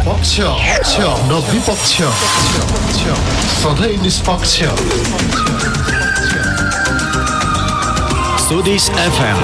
पक्ष न विपक्ष सधैँ निष्पक्ष स्वदेश FM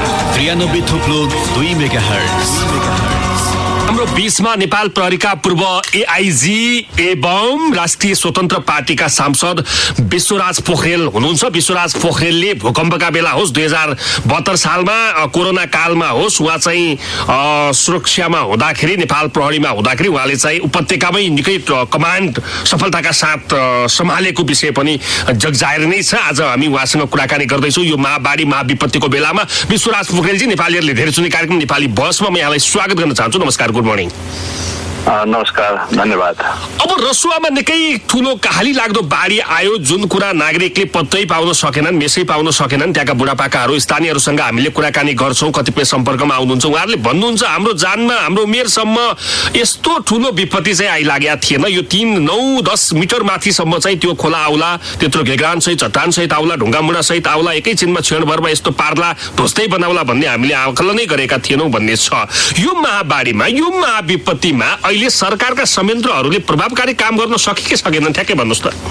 93.2 मेगाहर्ट्ज। हाम्रो बीचमा नेपाल प्रहरीका पूर्व एआईजी एवं राष्ट्रिय स्वतन्त्र पार्टीका सांसद विश्वराज पोखरेल हुनुहुन्छ। विश्वराज पोखरेलले भूकम्पका बेला होस् 2072 सालमा कोरोना कालमा होस् उहाँ चाहिँ सुरक्षामा हुँदाखेरि नेपाल प्रहरीमा हुँदाखेरि उहाँले चाहिँ उपत्यकामै निकै कमान्ड सफलताका साथ सम्हालेको विषय पनि जगजाहेर नै छ। आज हामी उहाँसँग कुराकानी गर्दैछौँ यो महाबाढी महाविपत्तिको बेलामा। विश्वराज पोखरेलजी, नेपालीहरूले धेरै सुन्ने कार्यक्रम नेपाली बसमा म यहाँलाई स्वागत गर्न चाहन्छु। नमस्कार, गुड मर्निङ। नमस्कार, धन्यवाद। अब रसुवामा निकै ठुलो कहाली लाग्दो बाढी आयो, जुन कुरा नागरिकले पत्तै पाउन सकेनन्, मेसै पाउन सकेनन्। त्यहाँका बुढापाकाहरू स्थानीयहरूसँग हामीले कुराकानी गर्छौँ, कतिपय सम्पर्कमा आउनुहुन्छ। उहाँहरूले भन्नुहुन्छ हाम्रो जानमा हाम्रो उमेरसम्म यस्तो ठुलो विपत्ति चाहिँ आइलागेका थिएन। यो 3-9-10 मिटर माथिसम्म चाहिँ त्यो खोला आउला, त्यत्रो घेगान सहित चट्टान सहित आउला, ढुङ्गा मुढा सहित आउला, एकैछिनमा क्षणभरमा यस्तो पार्ला ध्वस्तै बनाउला भन्ने हामीले आकलनै गरेका थिएनौँ भन्ने छ। यो महाबाढीमा यो महाविपत्तिमा अहिले सरकारका संयन्त्रहरूले प्रभावकारी काम गर्न सके कि सकेनन्, ठ्याक्कै भन्नुहोस् त।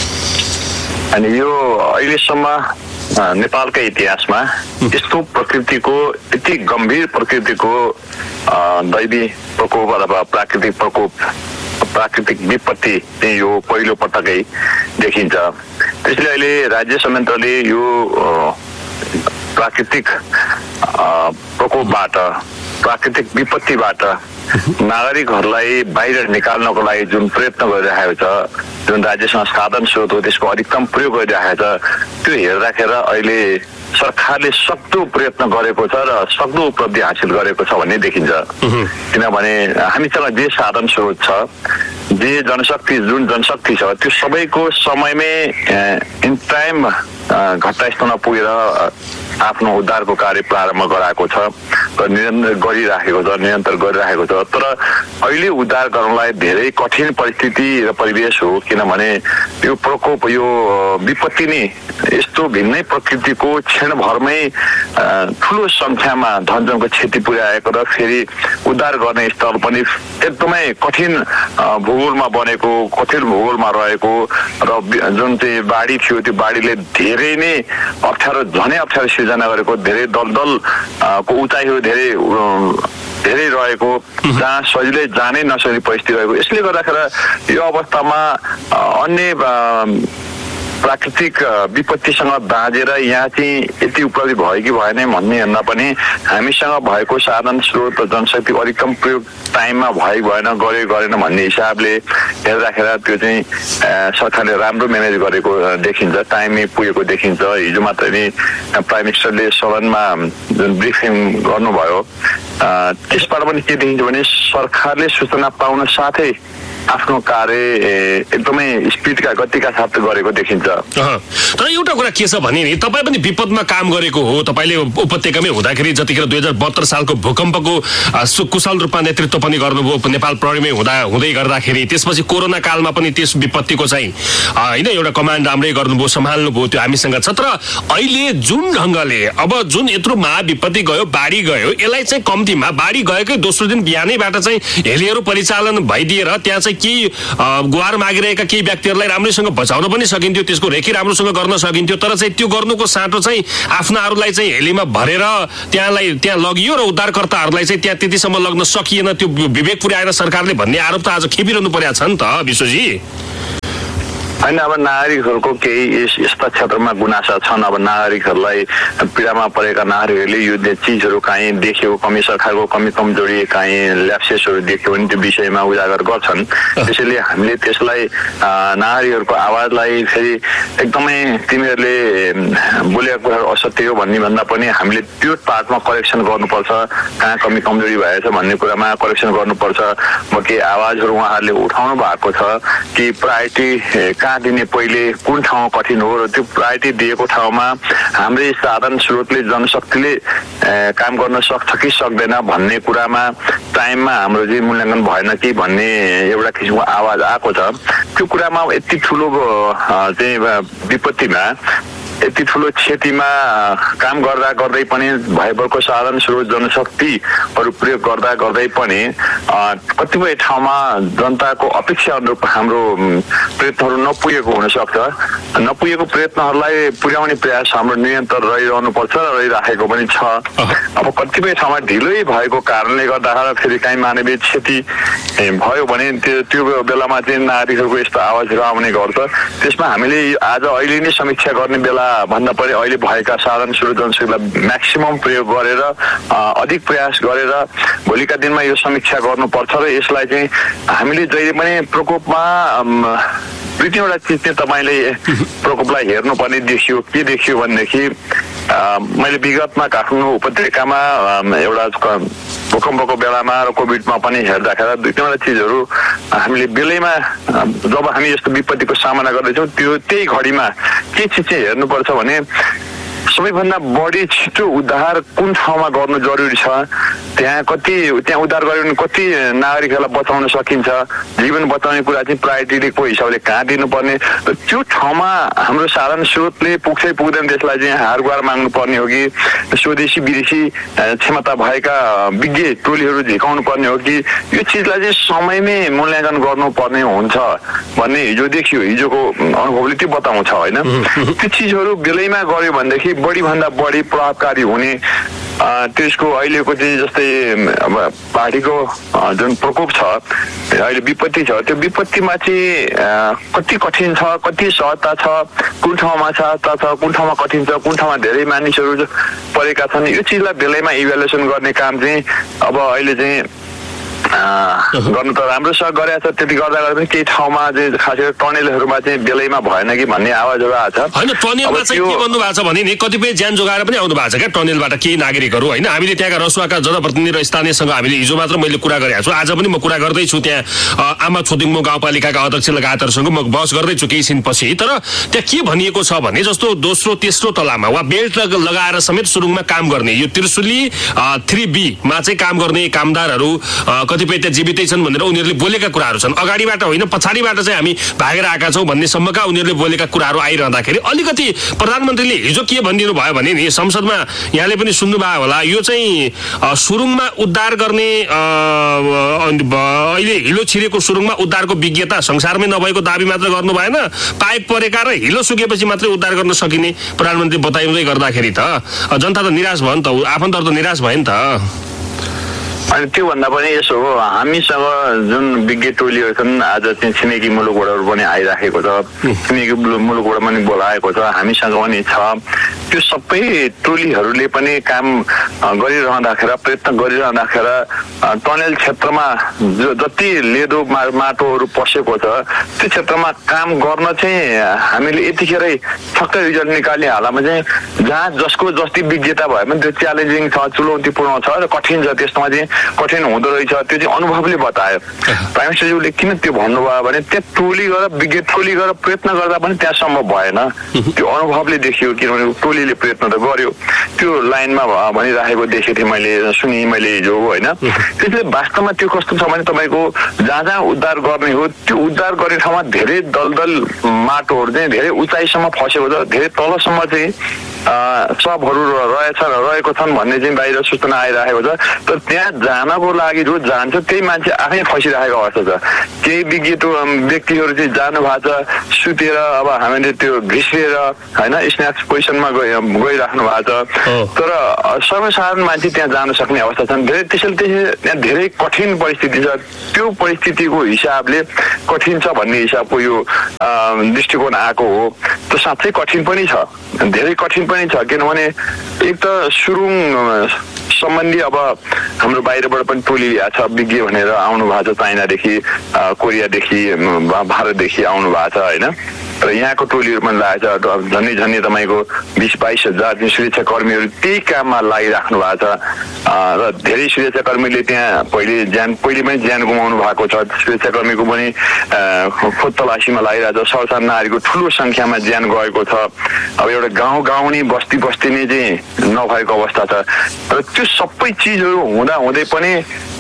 अनि यो अहिलेसम्म नेपालकै इतिहासमा यस्तो प्रकृतिको यति गम्भीर प्रकृतिको दैवी प्रकोप अथवा प्राकृतिक प्रकोप प्राकृतिक विपत्ति चाहिँ यो पहिलो पटकै देखिन्छ। त्यसले अहिले राज्य संयन्त्रले यो प्राकृतिक प्रकोपबाट प्राकृतिक विपत्तिबाट नागरिकहरूलाई बाहिर निकाल्नको लागि जुन प्रयत्न गरिरहेको छ, जुन राज्यसँग साधन स्रोत हो त्यसको अधिकतम प्रयोग गरिरहेको छ, त्यो हेर्दाखेरि अहिले सरकारले सक्दो प्रयत्न गरेको छ र सक्दो उपलब्धि हासिल गरेको छ भन्ने देखिन्छ। किनभने हामीसँग जे साधन स्रोत छ, जे जुन जनशक्ति छ, त्यो सबैको समयमै इन टाइम घटनास्थलमा पुगेर आफ्नो उद्धारको कार्य प्रारम्भ गराएको छ र निरन्तर गरिरहेको छ। तर अहिले उद्धार गर्नलाई धेरै कठिन परिस्थिति र परिवेश हो। किनभने यो प्रकोप यो विपत्ति नै यस्तो भिन्नै प्रकृतिको क्षणभरमै ठुलो संख्यामा धनजनको क्षति पुर्याएको र फेरि उद्धार गर्ने स्थल पनि एकदमै कठिन भूगोलमा बनेको, कठिन भूगोलमा रहेको र जुन चाहिँ बाढी थियो त्यो बाढीले धेरै नै झनै अप्ठ्यारो सिर्जना गरेको, धेरै दलदल को उचाइहरू धेरै रहेको, जहाँ सजिलै जानै नसक्ने परिस्थिति रहेको। यसले गर्दाखेरि यो अवस्थामा अन्य प्राकृतिक विपत्तिसँग बाँझेर यहाँ चाहिँ यति उपलब्धि भयो कि भएन भन्ने भन्दा पनि हामीसँग भएको साधन स्रोत जनशक्ति अधिकतम प्रयोग टाइममा भयो भएन गरेन भन्ने हिसाबले हेर्दाखेरि त्यो चाहिँ सरकारले राम्रो म्यानेज गरेको देखिन्छ, टाइममै पुगेको देखिन्छ। हिजो मात्रै नै प्राइम मिनिस्टरले सदनमा जुन ब्रिफिङ गर्नुभयो त्यसबाट पनि के देखिन्छ भने सरकारले सूचना पाउन साथै आफ्नो कार्य एकदमै स्पिडका गतिका साथ गरेको देखिन्छ। तर एउटा कुरा के छ भने नि, तपाईँ पनि विपदमा काम गरेको हो। तपाईँले उपत्यकामै हुँदाखेरि जतिखेर 2072 सालको भूकम्पको कुशल रूपमा नेतृत्व पनि गर्नुभयो नेपाल प्रहरीमै हुँदै गर्दाखेरि। त्यसपछि कोरोना कालमा पनि त्यस विपत्तिको चाहिँ होइन एउटा कमान्ड राम्रै गर्नुभयो, सम्हाल्नुभयो, त्यो हामीसँग छ। तर अहिले जुन ढङ्गले अब जुन यत्रो महाविपत्ति गयो, बाढी गयो, यसलाई चाहिँ कम्तीमा बाढी गएकै दोस्रो दिन बिहानैबाट चाहिँ हेलिहरू परिचालन भइदिएर त्यहाँ चाहिँ केही गुहार मागिरहेका केही व्यक्तिहरूलाई राम्रैसँग बचाउन पनि सकिन्थ्यो, त्यसको रेखी राम्रोसँग गर्न सकिन्थ्यो। तर चाहिँ त्यो गर्नुको साटो चाहिँ आफ्नाहरूलाई चाहिँ हेलीमा भरेर त्यहाँ लगियो र उद्धारकर्ताहरूलाई चाहिँ त्यहाँ त्यतिसम्म लग्न सकिएन, त्यो विवेक पुर्याएर सरकारले भन्ने आरोप त आज खेपिरहनु परेको छ नि त विश्वजी। होइन, अब नागरिकहरूको केही यस्ता क्षेत्रमा गुनासा छन्। अब नागरिकहरूलाई पीडामा परेका नागरिकहरूले यो चिजहरू काहीँ देख्यो, कमी सरकारको कमी कमजोरी काहीँ ल्याप्सेसहरू देख्यो भने त्यो विषयमा उजागर गर्छन्। त्यसैले हामीले त्यसलाई नागरिकहरूको आवाजलाई फेरि एकदमै तिमीहरूले बोलेको कुराहरू असत्य हो भन्ने भन्दा पनि हामीले त्यो पार्टमा करेक्सन गर्नुपर्छ, कहाँ कमी कमजोरी भएछ भन्ने कुरामा करेक्सन गर्नुपर्छ। म केही आवाजहरू उहाँहरूले उठाउनु भएको छ कि प्रायोरिटी दिने पहिले कुन ठाउँमा कठिन हो र त्यो प्रायोरिटी दिएको ठाउँमा हाम्रै साधन स्रोतले जनशक्तिले काम गर्न सक्छ कि सक्दैन भन्ने कुरामा टाइममा हाम्रो चाहिँ मूल्याङ्कन भएन कि भन्ने एउटा किसिमको आवाज आएको छ। त्यो कुरामा यति ठुलो चाहिँ विपत्तिमा यति ठुलो क्षतिमा काम गर्दा गर्दै पनि भयभरको साधन स्रोत जनशक्तिहरू प्रयोग गर्दा गर्दै पनि कतिपय ठाउँमा जनताको अपेक्षा अनुरूप हाम्रो प्रयत्नहरू नपुगेको हुनसक्छ। नपुगेको प्रयत्नहरूलाई पुर्याउने प्रयास हाम्रो निरन्तर रहिरहनुपर्छ र रहिराखेको पनि छ। अब कतिपय ठाउँमा ढिलै भएको कारणले गर्दा फेरि काहीँ मानवीय क्षति भयो भने त्यो बेलामा चाहिँ नागरिकहरूको यस्तो आवाजहरू आउने गर्छ। त्यसमा हामीले आज अहिले नै समीक्षा गर्ने बेला भन्दा पनि अहिले भएका साधन स्रोत जनशक्तिलाई म्याक्सिमम प्रयोग गरेर अधिक प्रयास गरेर भोलिका दिनमा यो समीक्षा गर्नुपर्छ र यसलाई चाहिँ हामीले जहिले पनि प्रकोपमा दुई तीनवटा चिज चाहिँ तपाईँले प्रकोपलाई हेर्नुपर्ने देखियो। के देखियो भनेदेखि मैले विगतमा काठमाडौँ उपत्यकामा एउटा भूकम्पको बेलामा र कोभिडमा पनि हेर्दाखेरि दुई तीनवटा चिजहरू हामीले बेलैमा जब हामी यस्तो विपत्तिको सामना गर्दैछौँ त्यही घडीमा के चिज चाहिँ हेर्नुपर्छ भने सबैभन्दा बढी छिटो उद्धार कुन ठाउँमा गर्नु जरुरी छ, त्यहाँ उद्धार गऱ्यो भने कति नागरिकहरूलाई बचाउन सकिन्छ, जीवन बचाउने कुरा चाहिँ प्रायोरिटीको हिसाबले कहाँ दिनुपर्ने, त्यो ठाउँमा हाम्रो साधन स्रोतले पुग्छै पुग्दैन त्यसलाई चाहिँ हार गुहार माग्नु पर्ने हो कि स्वदेशी विदेशी क्षमता भएका विज्ञ टोलीहरू झिकाउनु पर्ने हो कि यो चिजलाई चाहिँ समयमै मूल्याङ्कन गर्नुपर्ने हुन्छ भन्ने हिजो देखियो। हिजोको अनुभवले त्यो बताउँछ होइन। त्यो चिजहरू बेलैमा गऱ्यो भनेदेखि बढीभन्दा बढी प्रभावकारी हुने त्यसको अहिलेको चाहिँ जस्तै अब पार्टीको जुन प्रकोप छ अहिले विपत्ति छ त्यो विपत्तिमा चाहिँ कति कठिन छ, कति सहजता छ, कुन ठाउँमा सहजता छ, कुन ठाउँमा कठिन छ, कुन ठाउँमा धेरै मानिसहरू परेका छन्, यो चिजलाई बेलैमा इभ्यालुएसन गर्ने काम चाहिँ अब अहिले चाहिँ गर्नु त राम्रोसँग गरेको छ। त्यति गर्दा पनि केही ठाउँमा चाहिँ खास गरी टनेलहरूमा चाहिँ बेलैमा भएन कि भन्ने आवाजहरू आएको छ। होइन टनेलमा चाहिँ के भन्नु भएको छ भने नि कतिपय ज्यान जोगाएर पनि आउनु भएको छ क्या टनेलबाट केही नागरिकहरू होइन। हामीले त्यहाँका रसुवाका जनप्रतिनिधि र स्थानीयसँग हामीले हिजो मात्र मैले कुरा गरेको छु, आज पनि म कुरा गर्दैछु त्यहाँ आमा छोदिङमो गाउँपालिकाका अध्यक्ष लगायतहरूसँग म बहस गर्दैछु केही दिनपछि। तर त्यहाँ के भनिएको छ भने जस्तो दोस्रो तेस्रो तलामा वा बेल्ट लगाएर समेत सुरुङमा काम गर्ने यो त्रिशुली 3B मा चाहिँ काम गर्ने कामदारहरू कतिपय त्यहाँ जीवितै छन् भनेर उनीहरूले बोलेका कुराहरू छन्। अगाडिबाट होइन पछाडिबाट चाहिँ हामी भागेर आएका छौँ भन्नेसम्मका उनीहरूले बोलेका कुराहरू आइरहँदाखेरि अलिकति प्रधानमन्त्रीले हिजो के भनिदिनु भयो भने नि संसदमा यहाँले पनि सुन्नुभयो होला, यो चाहिँ सुरुङमा उद्धार गर्ने अहिले हिलो छिरेको सुरुङमा उद्धारको विज्ञता संसारमै नभएको दाबी मात्र गर्नु भएन, पाइप परेका र हिलो सुकेपछि मात्रै उद्धार गर्न सकिने प्रधानमन्त्री बताउँदै गर्दाखेरि त जनता त निराश भयो नि त, आफन्तहरू त निराश भयो नि त। अनि त्योभन्दा पनि यसो हो, हामीसँग जुन विज्ञ टोलीहरू छन् आज चाहिँ छिमेकी मुलुकबाट पनि आइराखेको छ, छिमेकी मुलुकबाट पनि बोलाएको छ, हामीसँग पनि छ। त्यो सबै टोलीहरूले पनि काम गरिरहँदाखेरि प्रयत्न गरिरहँदाखेरि टनेल क्षेत्रमा जति लेदो माटोहरू पसेको छ त्यो क्षेत्रमा काम गर्न चाहिँ हामीले यतिखेरै ठक्क रिजल्ट निकाल्ने हालमा चाहिँ जहाँ जसको जति विज्ञता भए पनि त्यो च्यालेन्जिङ छ, चुनौतीपूर्ण छ र कठिन छ, त्यसमा चाहिँ कठिन हुँदो रहेछ। त्यो चाहिँ अनुभवले बतायो। प्राइम मिनिस्टरज्यूले किन त्यो भन्नुभयो भने त्यहाँ टोली गरेर विज्ञ टोली गरेर प्रयत्न गर्दा पनि त्यहाँ सम्भव भएन, त्यो अनुभवले देखियो। किनभने टोलीले प्रयत्न त गर्यो, त्यो लाइनमा भनिराखेको देखेको थिएँ मैले, सुने मैले हिजो होइन। त्यसले वास्तवमा त्यो कस्तो छ भने तपाईँको जहाँ जहाँ उद्धार गर्ने हो त्यो उद्धार गर्ने ठाउँमा धेरै दलदल माटोहरू चाहिँ धेरै उचाइसम्म फसेको छ, धेरै तलसम्म चाहिँ सबहरू रहेको छन् भन्ने चाहिँ बाहिर सूचना आइरहेको छ। तर त्यहाँ जानको लागि जो जान्छ त्यही मान्छे आफै फसिरहेको अवस्था छ। केही विज्ञ व्यक्तिहरू चाहिँ जानु भएको छ सुतेर, अब हामीले त्यो घिस्रिएर होइन स्न्याक्स पोजिसनमा गइराख्नु भएको छ। तर सर्वसाधारण मान्छे त्यहाँ जान सक्ने अवस्था छन् धेरै, त्यसैले त्यहाँ धेरै कठिन परिस्थिति छ। त्यो परिस्थितिको हिसाबले कठिन छ भन्ने हिसाबको यो दृष्टिकोण आएको हो। त्यो साँच्चै कठिन पनि छ, धेरै कठिन पनि छ। किनभने एक त सुरुङ सम्बन्धी अब हाम्रो बाहिरबाट पनि टोली आएको छ, विज्ञ भनेर आउनु भएको छ, चाइनादेखि कोरियादेखि भारतदेखि आउनु भएको छ होइन। र यहाँको टोलीहरू पनि लागेको छ, झन्डै तपाईँको 20-22 हजार सुरक्षा कर्मीहरू त्यही काममा लागिराख्नु भएको छ। र धेरै सुरक्षा कर्मीले त्यहाँ पहिले पनि ज्यान गुमाउनु भएको छ, सुरक्षा कर्मीको पनि खोज तलासीमा लागिरहेको छ, सरसार नागरिकको ठुलो सङ्ख्यामा ज्यान गएको छ। अब एउटा गाउँ नै बस्ती नै चाहिँ नभएको अवस्था छ। र त्यो सबै चिजहरू हुँदै पनि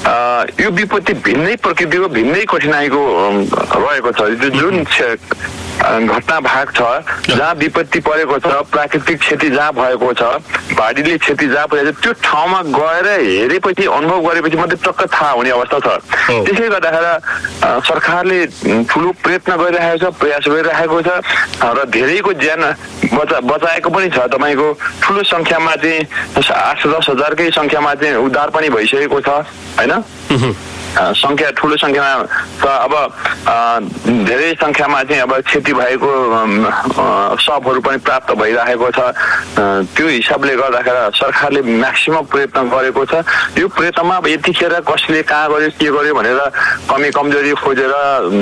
यो विपत्ति भिन्नै प्रकृतिको भिन्नै कठिनाइको रहेको छ। जुन घटना भाग छ जहाँ विपत्ति परेको छ, प्राकृतिक क्षति जहाँ भएको छ, बाढीले क्षति जहाँ परेको छ, त्यो ठाउँमा गएर हेरेपछि अनुभव गरेपछि मात्रै टक्क थाहा हुने अवस्था छ। त्यसले गर्दाखेरि सरकारले ठुलो प्रयत्न गरिरहेको छ, प्रयास गरिरहेको छ र धेरैको ज्यान बचाएको पनि छ। तपाईँको ठुलो सङ्ख्यामा चाहिँ 8-10 हजारकै सङ्ख्यामा चाहिँ उद्धार पनि भइसकेको छ होइन। संख्या ठुलो सङ्ख्यामा छ। अब धेरै सङ्ख्यामा चाहिँ अब क्षति भएको सबहरू पनि प्राप्त भइरहेको छ। त्यो हिसाबले गर्दाखेरि सरकारले म्याक्सिमम प्रयत्न गरेको छ। यो प्रयत्नमा अब यतिखेर कसले कहाँ गर्यो के गर्यो भनेर कमी कमजोरी खोजेर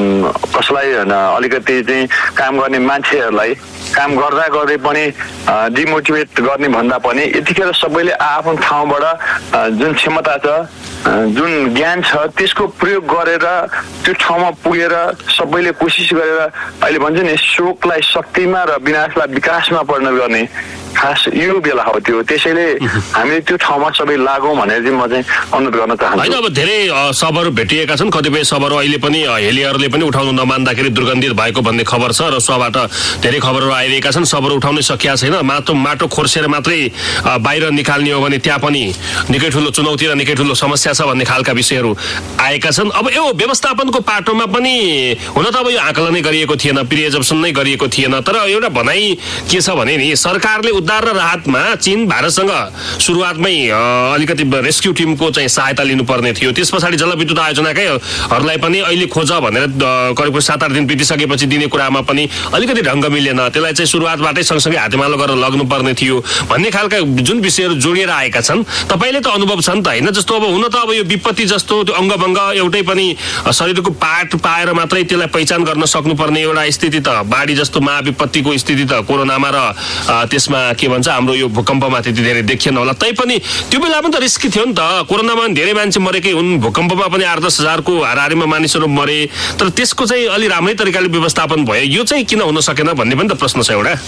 कसलाई अलिकति चाहिँ काम गर्ने मान्छेहरूलाई काम गर्दा गर्दै पनि डिमोटिभेट गर्ने भन्दा पनि यतिखेर सबैले आफ्नो ठाउँबाट जुन क्षमता छ, जुन ज्ञान छ, त्यसको प्रयोग गरेर त्यो ठाउँमा पुगेर सबैले कोसिस गरेर अहिले भन्छ नि शोकलाई शक्तिमा र विनाशलाई विकासमा परिणत गर्ने खास यो बेला हो त्यो। त्यसैले हामीले त्यो ठाउँमा सबै लागौँ भनेर चाहिँ म चाहिँ अनुरोध गर्न चाहन्छु। होइन, अब धेरै शवहरू भेटिएका छन्। कतिपय शवहरू अहिले पनि हेलिहरूले पनि उठाउनु नमान्दाखेरि दुर्गन्धित भएको भन्ने खबर छ र सबाट धेरै खबरहरू आइरहेका छन्। शवहरू उठाउनै सकिएको छैन। माटो खोर्सेर मात्रै बाहिर निकाल्ने हो भने त्यहाँ पनि निकै ठुलो चुनौती र निकै ठुलो समस्या छ भन्ने खालका विषयहरू आएका छन्। अब यो व्यवस्थापनको पाटोमा पनि हुन त अब यो आकलनै गरिएको थिएन, प्रिएजप्सन नै गरिएको थिएन। तर एउटा भनाइ के छ भने नि सरकारले उद्धार र राहतमा चीन भारतसँग सुरुवातमै अलिकति रेस्क्यु टिमको चाहिँ सहायता लिनुपर्ने थियो। त्यस पछाडि जलविद्युत आयोजनाकैहरूलाई पनि अहिले खोज भनेर करिब 7-8 दिन बितिसकेपछि दिने कुरामा पनि अलिकति ढङ्ग मिलेन। त्यसलाई चाहिँ सुरुवातबाटै सँगसँगै हातेमालो गरेर लग्नुपर्ने थियो भन्ने खालका जुन विषयहरू जोडिएर आएका छन्। तपाईँले त अनुभव छ नि त होइन? जस्तो अब हुन त अब यो विपत्ति जस्तो त्यो अङ्गभङ्ग एउटै पनि शरीरको पार्ट पाएर मात्रै त्यसलाई पहिचान गर्न सक्नुपर्ने एउटा स्थिति त बाढी जस्तो महाविपत्तिको स्थिति त कोरोनामा र त्यसमा के भन्छ हाम्रो यो भूकम्पमा त्यति धेरै देखिएन होला। तैपनि त्यो बेला पनि त रिस्की थियो नि त। कोरोनामा धेरै मान्छे मरेकै हुन्, भूकम्पमा पनि 8-10 हजारको हाराहारीमा मानिसहरू मरे। तर त्यसको चाहिँ अलि राम्रै तरिकाले व्यवस्थापन भयो। यो चाहिँ किन हुन सकेन भन्ने पनि त प्रश्न छ एउटा।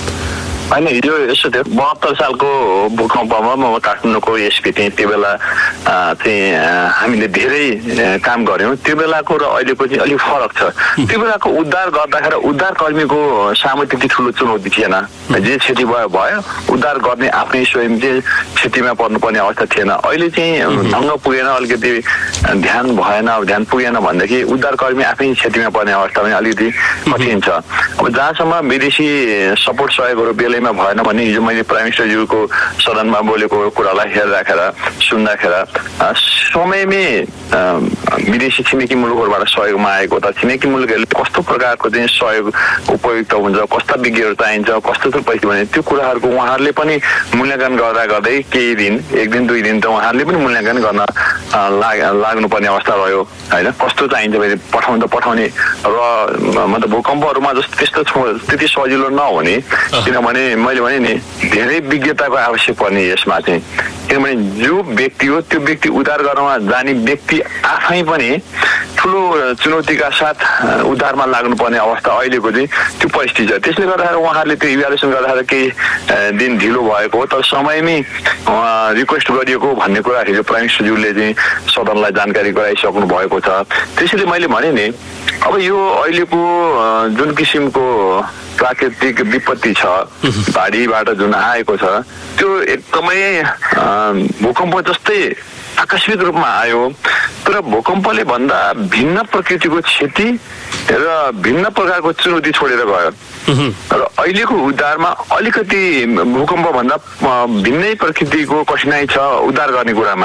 होइन, यो यसो थियो 72 सालको भूकम्पमा म काठमाडौँको एसपी थिएँ। त्यो बेला चाहिँ हामीले धेरै काम गऱ्यौँ। त्यो बेलाको र अहिलेको चाहिँ अलिक फरक छ। त्यो बेलाको उद्धार गर्दाखेरि उद्धार कर्मीको सामु त्यति ठुलो चुनौती थिएन। जे क्षति भयो उद्धार गर्ने आफ्नै स्वयं चाहिँ क्षतिमा पर्नुपर्ने अवस्था थिएन। अहिले चाहिँ ढङ्ग पुगेन, अलिकति ध्यान भएन, ध्यान पुगेन भनेदेखि उद्धार कर्मी आफै क्षतिमा पर्ने अवस्था पनि अलिकति कठिन छ। अब जहाँसम्म विदेशी सपोर्ट सहयोगहरू बेलै भएन भने हिजो मैले प्राइम मिनिस्टरज्यूको सदनमा बोलेको कुरालाई हेर्दाखेरि सुन्दाखेरि समयमै विदेशी छिमेकी मुलुकहरूबाट सहयोगमा आएको त छिमेकी मुलुकहरूले कस्तो प्रकारको चाहिँ सहयोग उपयुक्त हुन्छ, कस्ता विज्ञहरू चाहिन्छ, कस्तो पैसा भने त्यो कुराहरूको उहाँहरूले पनि मूल्याङ्कन गर्दा गर्दै केही दिन 1 दिन 2 दिन त उहाँहरूले पनि मूल्याङ्कन गर्न लाग्नुपर्ने अवस्था रह्यो होइन। कस्तो चाहिन्छ भने पठाउने र मतलब भूकम्पहरूमा जस्तो त्यस्तो त्यति सजिलो नहुने। किनभने मैले भने नि धेरै विज्ञताको आवश्यक पर्ने यसमा चाहिँ। किनभने जो व्यक्ति हो त्यो व्यक्ति उद्धार गर्नमा जाने व्यक्ति आफै पनि ठुलो चुनौतीका साथ उद्धारमा लाग्नुपर्ने अवस्था अहिलेको चाहिँ त्यो परिस्थिति छ। त्यसले गर्दाखेरि उहाँहरूले त्यो इभ्यालुएसन गर्दाखेरि केही दिन ढिलो भएको हो, तर समयमै रिक्वेस्ट गरिएको भन्ने कुरा हिजो प्राइम मिनिस्टरज्यूले चाहिँ सदनलाई जानकारी गराइसक्नु भएको छ। त्यसैले मैले भने नि अब यो अहिलेको जुन किसिमको प्राकृतिक विपत्ति छ, बाढीबाट जुन आएको छ, त्यो एकदमै भूकम्प जस्तै आकस्मिक रूपमा आयो। तर भूकम्पले भन्दा भिन्न प्रकृतिको क्षति र भिन्न प्रकारको चुनौती छोडेर गयो। र अहिलेको उद्धारमा अलिकति भूकम्प भन्दा भिन्नै प्रकृतिको कठिनाइ छ उद्धार गर्ने कुरामा।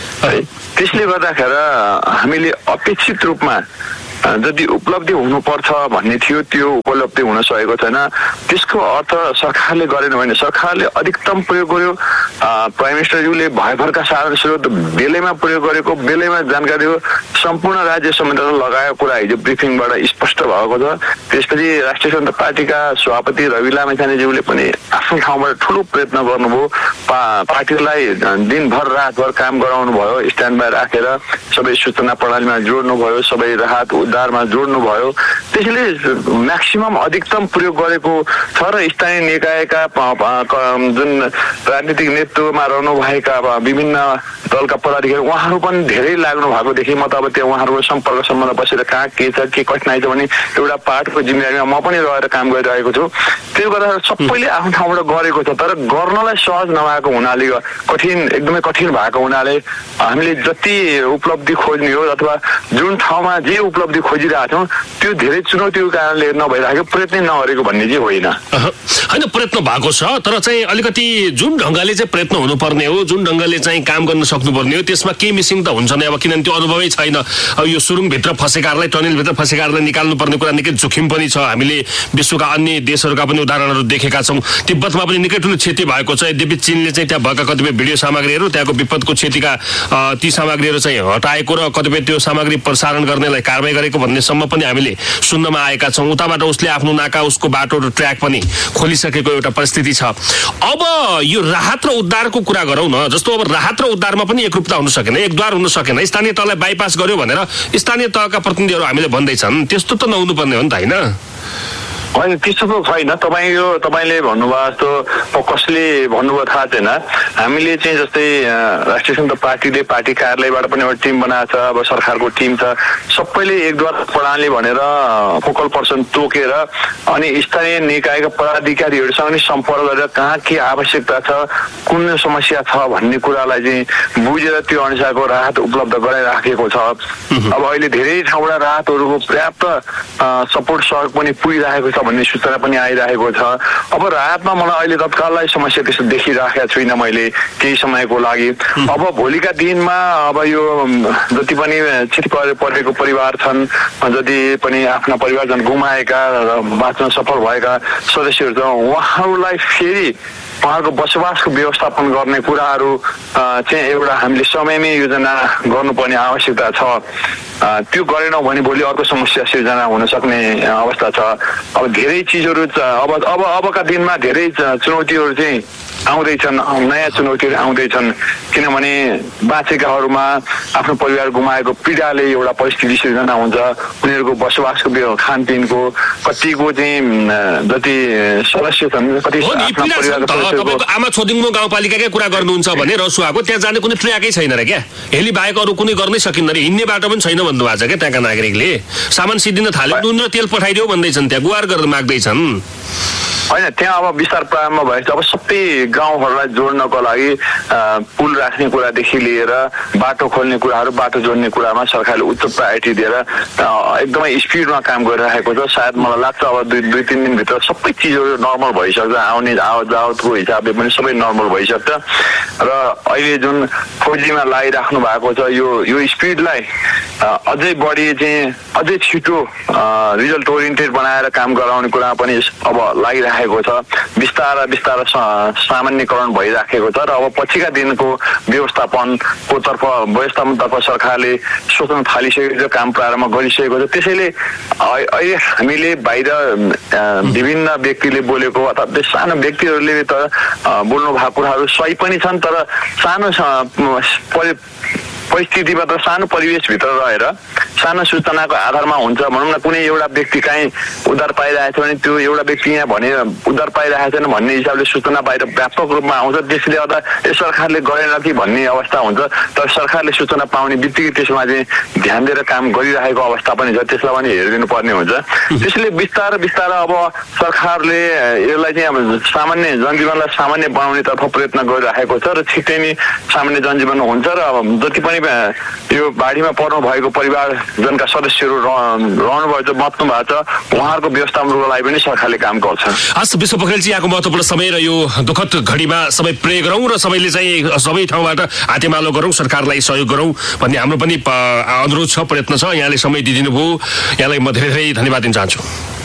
त्यसले गर्दाखेरि हामीले अपेक्षित रूपमा जति उपलब्धि हुनुपर्छ भन्ने थियो त्यो उपलब्धि हुन सकेको छैन। त्यसको अर्थ सरकारले गरेन भने सरकारले अधिकतम प्रयोग गर्यो। प्राइम मिनिस्टरज्यूले भयभरका साधन स्रोत बेलैमा प्रयोग गरेको, बेलैमा जानकारी हो, सम्पूर्ण राज्य संयन्त्र लगाएको कुरा हिजो ब्रिफिङबाट स्पष्ट भएको छ। त्यसपछि राष्ट्रिय स्वतन्त्र पार्टीका सभापति रवि लामिछानेज्यूले पनि आफ्नो ठाउँबाट ठुलो प्रयत्न गर्नुभयो। पार्टीलाई दिनभर रातभर काम गराउनु भयो, स्ट्यान्ड बाई राखेर सबै सूचना प्रणालीमा जोड्नु भयो, सबै राहत उद्धारमा जोड्नु भयो। त्यसैले म्याक्सिमम अधिकतम प्रयोग गरेको छ र स्थानीय निकायका जुन राजनीतिक नेतृत्वमा रहनुभएका विभिन्न दलका पदाधिकारी उहाँहरू पनि धेरै लाग्नु भएकोदेखि म त अब त्यो उहाँहरूको सम्पर्क सम्बन्ध बसेर कहाँ के छ के कठिनाइ छ भने एउटा पार्टको जिम्मेवारीमा म पनि रहेर काम गरिरहेको छु। त्यो गर्दा सबैले आफ्नो ठाउँबाट गरेको छ, तर गर्नलाई सहज नभएको हुनाले एकदमै कठिन भएको हुनाले हामीले जति उपलब्धि खोज्ने हो अथवा जुन ठाउँमा जे उपलब्धि खोजिरहेका छौँ त्यो धेरै चुनौतीको कारणले नभइरहेको, प्रयत्न नगरेको भन्ने चाहिँ होइन। होइन, प्रयत्न भएको छ, तर चाहिँ अलिकति जुन ढङ्गले चाहिँ प्रयत्न हुनुपर्ने हो, जुन ढङ्गले चाहिँ काम गर्न सक्नुपर्ने हो त्यसमा केही मिसिङ त हुन्छ नै। अब किनभने त्यो अनुभवै छैन। अब यो सुरुङभित्र फँसेकाहरूलाई, टनेलभित्र फँसेकाहरूलाई निकाल्नुपर्ने कुरा निकै जोखिम पनि छ। हामीले विश्वका अन्य देशहरूका पनि उदाहरणहरू देखेका छौँ। तिब्बतमा पनि निकै ठुलो क्षति भएको छ। यद्यपि चीनले चाहिँ त्यहाँ भएका कतिपय भिडियो सामग्रीहरू, त्यहाँको विपदको क्षतिका ती सामग्रीहरू चाहिँ हटाएको र कतिपय त्यो सामग्री प्रसारण गर्नेलाई कारबाही गरेको भन्नेसम्म पनि हामीले सुन्नमा आएका छौँ। उताबाट उसले आफ्नो नाका, उसको बाटो र ट्र्याक पनि खोलिसकेको एउटा परिस्थिति छ। अब यो राहत र उद्धारको कुरा गरौँ न। जस्तो अब राहत र उद्धारमा पनि एकरूपता हुन सकेन, एकद्वार हुन सकेन। स्थानीय तहलाई बाइपास गर्यो भनेर स्थानीय तहका प्रतिनिधिहरू हामीले भन्दैछन्, त्यस्तो त नहुनुपर्ने हो नि त, होइन? होइन, त्यस्तो त छैन। तपाईँले भन्नुभयो जस्तो कसले भन्नुभयो थाहा छैन। हामीले चाहिँ जस्तै राष्ट्रिय जनता पार्टीले पार्टी कार्यालयबाट पनि एउटा टिम बनाएको छ, अब सरकारको टिम छ, सबैले एकद्वार प्रणाली भनेर फोकल पर्सन तोकेर अनि स्थानीय निकायका पदाधिकारीहरूसँग नि सम्पर्क गरेर कहाँ के आवश्यकता छ, कुन समस्या छ भन्ने कुरालाई चाहिँ बुझेर त्यो अनुसारको राहत उपलब्ध गराइराखेको छ। अब अहिले धेरै ठाउँबाट राहतहरूको पर्याप्त सपोर्ट सहयोग पनि पुगिरहेको छ भन्ने सूचना पनि आइरहेको छ। अब राहतमा मलाई अहिले तत्काललाई समस्या त्यस्तो देखिराखेको छुइनँ मैले केही समयको लागि। अब भोलिका दिनमा अब यो जति पनि क्षति परेको परिवार छन्, जति पनि आफ्ना परिवारजन गुमाएका र बाँच्न सफल भएका सदस्यहरू छ, उहाँहरूलाई फेरि उहाँहरूको बसोबासको व्यवस्थापन गर्ने कुराहरू चाहिँ एउटा हामीले समयमै योजना गर्नुपर्ने आवश्यकता छ। त्यो गरेनौँ भने भोलि अर्को समस्या सिर्जना हुन सक्ने अवस्था छ। अब धेरै चिजहरू अबका दिनमा धेरै चुनौतीहरू चाहिँ आउँदैछन्, नयाँ चुनौतीहरू आउँदैछन्। किनभने बाँचेकाहरूमा आफ्नो परिवार गुमाएको पीडाले एउटा परिस्थिति सिर्जना हुन्छ। उनीहरूको बसोबासको खानपिनको कतिको चाहिँ जति सदस्य छन्, कति तपाईँको आमा छोदिङमो गाउँपालिकाकै कुरा गर्नुहुन्छ भने रसुवाको त्यहाँ जाने कुनै ट्र्याकै छैन र क्या, हेली बाहेक अरू कुनै गर्नै सकिन्न रे, हिँड्ने बाटो पनि छैन भन्नुभएको छ क्या त्यहाँका नागरिकले। सामान सिद्धिन थाल्यो, नुन र तेल पठाइदियो भन्दैछन्, त्यहाँ गुहार गर्न माग्दैछन्। होइन, त्यहाँ अब विस्तार प्रारम्भ भएपछि अब सबै गाउँहरूलाई जोड्नको लागि पुल राख्ने कुरादेखि लिएर बाटो खोल्ने कुराहरू, बाटो जोड्ने कुरामा सरकारले उच्च प्रायोरिटी दिएर एकदमै स्पिडमा काम गरिरहेको छ। सायद मलाई लाग्छ अब दुई तिन दिनभित्र सबै चिजहरू नर्मल भइसक्छ, आउने आवतको हिसाबले पनि सबै नर्मल भइसक्छ। र अहिले जुन खोजीमा लागिराख्नु भएको छ यो स्पिडलाई अझै बढी चाहिँ अझै छिटो रिजल्ट ओरिएन्टेड बनाएर काम गराउने कुरामा पनि अब लागिरहेको छ। बिस्तार सामान्यकरण भइराखेको छ र अब पछिका दिनको व्यवस्थापनतर्फ सरकारले सोच्न थालिसकेको छ, काम प्रारम्भ गरिसकेको छ। त्यसैले अहिले हामीले बाहिर विभिन्न व्यक्तिले बोलेको अथवा सानो व्यक्तिहरूले त बोल्नु भएको कुराहरू सही पनि छन्, तर सानो परिस्थितिमा त सानो परिवेशभित्र रहेर सानो सूचनाको आधारमा हुन्छ। भनौँ न कुनै एउटा व्यक्ति कहीँ उद्धार पाइरहेको छ भने त्यो एउटा व्यक्ति यहाँ भने उद्धार पाइरहेको छैन भन्ने हिसाबले सूचना बाहिर व्यापक रूपमा आउँछ। त्यसले गर्दा सरकारले गरेन कि भन्ने अवस्था हुन्छ, तर सरकारले सूचना पाउने बित्तिकै त्यसमा चाहिँ ध्यान दिएर काम गरिरहेको अवस्था पनि छ, त्यसलाई पनि हेरिदिनु पर्ने हुन्छ। त्यसैले बिस्तार अब सरकारले यसलाई चाहिँ अब सामान्य जनजीवनलाई सामान्य बनाउनेतर्फ प्रयत्न गरिरहेको छ र छिट्टै नै सामान्य जनजीवन हुन्छ। र अब जति पनि यो बाढीमा पर्नु भएको परिवारजनका सदस्यहरू रहनु भएको छ, बच्नु भएको छ, उहाँहरूको व्यवस्थापनको लागि पनि सरकारले काम गर्छ। हस्, विश्व पोखरेलजी, यहाँको महत्त्वपूर्ण समय र यो दुःखद घडीमा सबै प्रे गरौँ र सबैले चाहिँ सबै ठाउँबाट हातेमालो गरौँ, सरकारलाई सहयोग गरौँ भन्ने हाम्रो पनि अनुरोध छ, प्रयत्न छ। यहाँले समय दिइदिनु भयो, यहाँलाई म धेरै धेरै धन्यवाद दिन चाहन्छु।